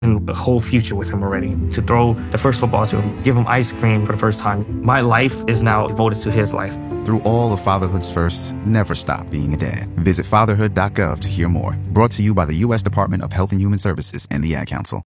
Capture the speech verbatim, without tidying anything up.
a whole future with him already. To throw the first football to him, give him ice cream for the first time. My life is now devoted to his life. Through all of fatherhood's firsts, never stop being a dad. Visit fatherhood dot gov to hear more. Brought to you by the U S Department of Health and Human Services and the Ad Council.